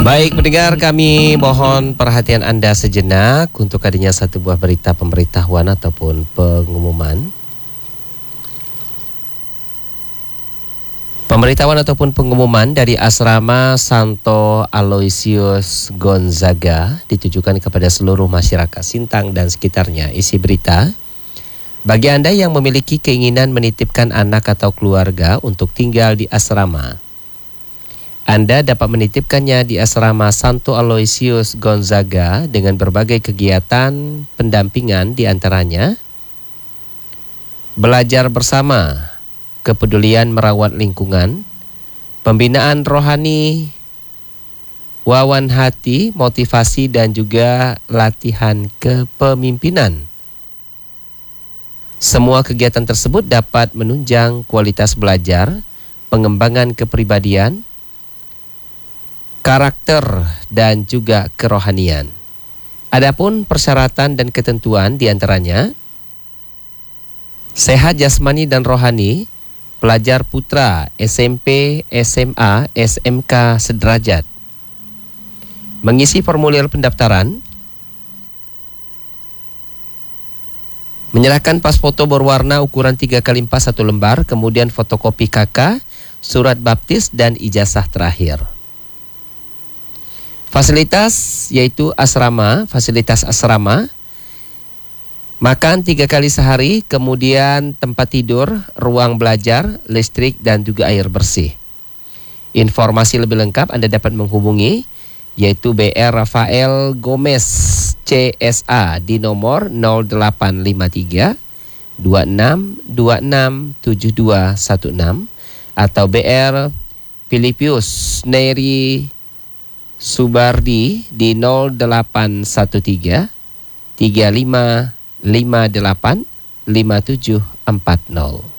Baik pendengar, kami mohon perhatian Anda sejenak untuk adanya satu buah berita pemberitahuan ataupun pengumuman. Pemberitahuan ataupun pengumuman dari Asrama Santo Aloysius Gonzaga ditujukan kepada seluruh masyarakat Sintang dan sekitarnya. Isi berita, bagi Anda yang memiliki keinginan menitipkan anak atau keluarga untuk tinggal di asrama, Anda dapat menitipkannya di Asrama Santo Aloysius Gonzaga dengan berbagai kegiatan pendampingan, di antaranya belajar bersama, kepedulian merawat lingkungan, pembinaan rohani, wawan hati, motivasi, dan juga latihan kepemimpinan. Semua kegiatan tersebut dapat menunjang kualitas belajar, pengembangan kepribadian, karakter, dan juga kerohanian. Adapun persyaratan dan ketentuan diantaranya sehat jasmani dan rohani, pelajar putra SMP, SMA, SMK sederajat. Mengisi formulir pendaftaran, menyerahkan pas foto berwarna ukuran 3x4 1 lembar, kemudian fotokopi KK, surat baptis, dan ijazah terakhir. Fasilitas yaitu fasilitas asrama, makan 3 kali sehari, kemudian tempat tidur, ruang belajar, listrik, dan juga air bersih. Informasi lebih lengkap Anda dapat menghubungi yaitu BR Rafael Gomez CSA di nomor 0853 2626 7216 atau BR Filipius Neri Subardi di 0813 35 58 5740.